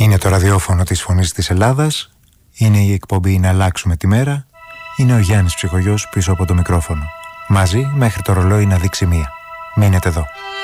Είναι το ραδιόφωνο της Φωνής της Ελλάδας. Είναι η εκπομπή «Να αλλάξουμε τη μέρα». Είναι ο Γιάννης Ψυχογιός πίσω από το μικρόφωνο. Μαζί μέχρι το ρολόι να δείξει 1. Μείνετε εδώ.